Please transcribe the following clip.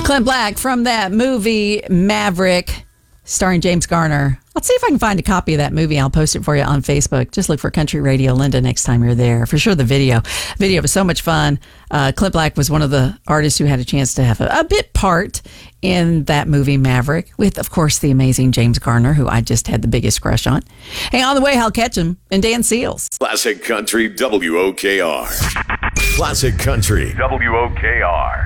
Clint Black from that movie Maverick, starring James Garner. Let's see if I can find a copy of that movie. I'll post it for you on Facebook. Just look for Country Radio Linda next time you're there. For sure, the video was so much fun. Clint Black was one of the artists who had a chance to have a bit part in that movie Maverick with, of course, the amazing James Garner, who I just had the biggest crush on. Hey, on the way, Hal Ketchum and Dan Seals. Classic Country WOKR. Classic Country WOKR.